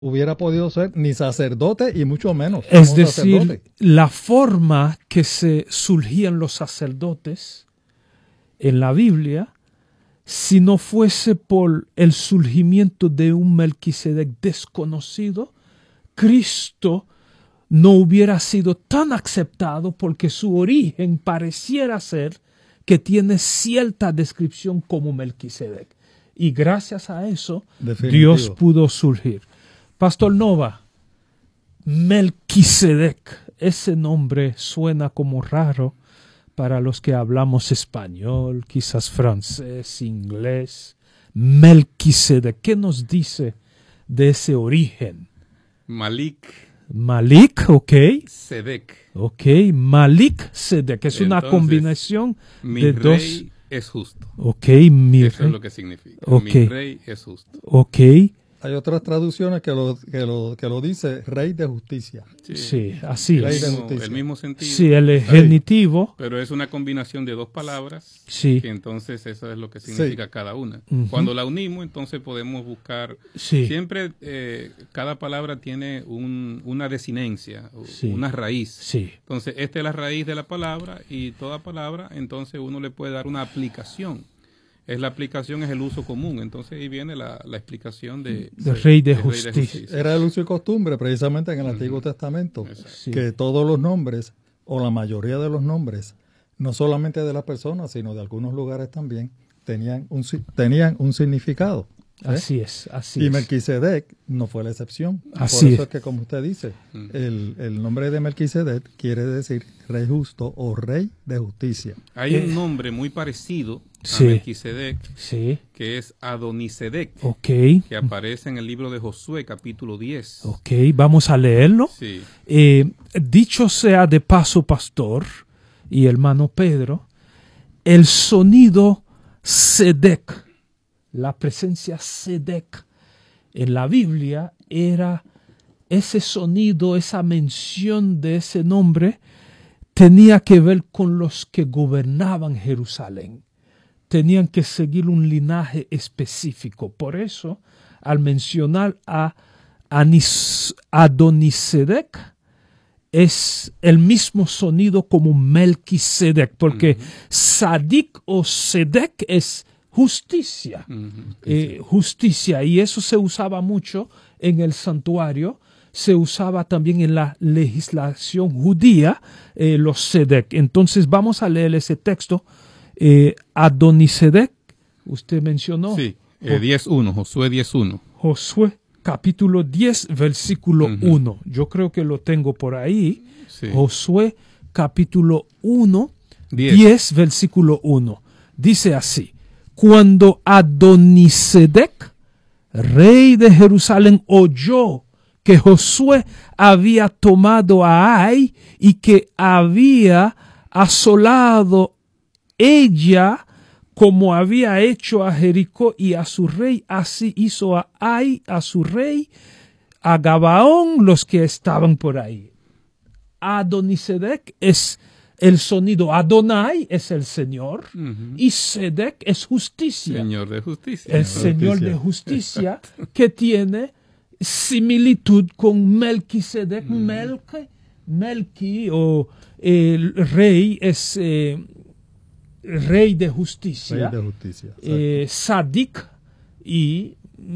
hubiera podido ser ni sacerdote y mucho menos Es decir, sacerdote. La forma que se surgían los sacerdotes en la Biblia, si no fuese por el surgimiento de un Melquisedec desconocido, Cristo no hubiera sido tan aceptado porque su origen pareciera ser que tiene cierta descripción como Melquisedec. Y gracias a eso, definitivo, Dios pudo surgir. Pastor Nova, Melquisedec, ese nombre suena como raro para los que hablamos español, quizás francés, inglés. Melquisedec, ¿qué nos dice de ese origen? Malik, ok. Sedec. Ok, Malik Sedec, es una combinación de dos. Mi rey es justo. Ok, eso es lo que significa. Okay. Mi rey es justo. Ok. Hay otras traducciones que lo dice rey de justicia. Sí, así es. El mismo sentido. Sí, el genitivo. Pero es una combinación de dos palabras. Sí. Que entonces eso es lo que significa cada una. Cuando la unimos, entonces podemos buscar. Sí. Siempre cada palabra tiene una desinencia, una raíz. Sí. Entonces esta es la raíz de la palabra y toda palabra, entonces uno le puede dar una aplicación. La aplicación es el uso común, entonces ahí viene la explicación de rey de justicia. Era el uso y costumbre precisamente en el Antiguo Testamento, que todos los nombres, o la mayoría de los nombres, no solamente de las personas, sino de algunos lugares también, tenían un significado. Así es. Y Melquisedec no fue la excepción. Así Por eso es que, como usted dice, el nombre de Melquisedec quiere decir rey justo o rey de justicia. Hay un nombre muy parecido a Melquisedec, que es Adonisedec, que aparece en el libro de Josué, capítulo 10. Ok, vamos a leerlo. Sí. Dicho sea de paso, pastor y hermano Pedro, el sonido Sedec, la presencia Sedec en la Biblia era ese sonido, esa mención de ese nombre tenía que ver con los que gobernaban Jerusalén. Tenían que seguir un linaje específico. Por eso, al mencionar a Adonisedec, es el mismo sonido como Melquisedec, porque Sadik o Sedec es justicia, justicia, y eso se usaba mucho en el santuario, se usaba también en la legislación judía, los Sedec. Entonces vamos a leer ese texto. Adonisedec, usted mencionó. Sí, 10.1, Josué 10.1. Josué capítulo 10, versículo 1. Yo creo que lo tengo por ahí. Sí. Josué capítulo 1, 10, versículo 1. Dice así: cuando Adonisedec, rey de Jerusalén, oyó que Josué había tomado a Ai y que había asolado ella como había hecho a Jericó y a su rey, así hizo a Ai, a su rey, a Gabaón, los que estaban por ahí. Adonisedec es el sonido, Adonai es el Señor, y Sedec es justicia. Señor de justicia. El Señor de justicia que tiene similitud con Melquisedec. Melqui o el rey es rey de justicia. Rey de justicia. Sadik y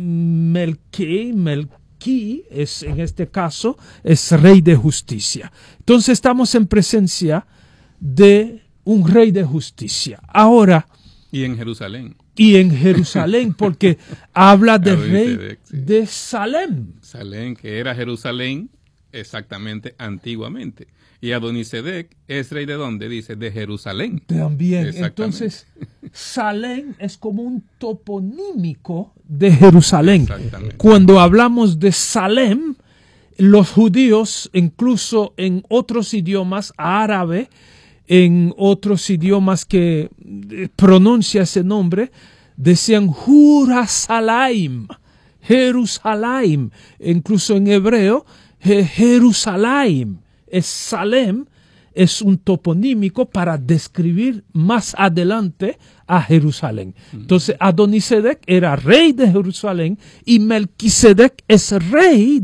Melqui es, en este caso, es rey de justicia. Entonces estamos en presencia de un rey de justicia. Ahora. Y en Jerusalén. Porque habla del rey de Salem. Salem, que era Jerusalén exactamente antiguamente. Y Adonisedec es rey de ¿dónde? Dice, de Jerusalén. También. Entonces, Salem es como un toponímico de Jerusalén. Cuando hablamos de Salem, los judíos, incluso en otros idiomas, árabe, en otros idiomas que pronuncia ese nombre, decían Jurasalaim, Jerusalén, incluso en hebreo, Jerusalén, es Salem, es un toponímico para describir más adelante a Jerusalén. Entonces, Adonisedec era rey de Jerusalén y Melquisedec es rey